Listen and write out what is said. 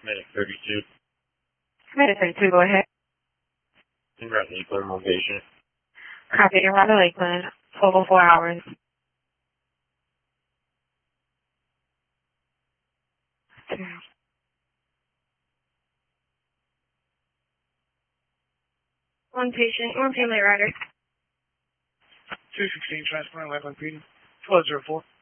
Medic 32. Medic 32, go ahead. En route to Lakeland, one patient. Copy, en route to Lakeland, total 4 hours. Okay. One family rider. 216 transport, Lakeland PD, 1204.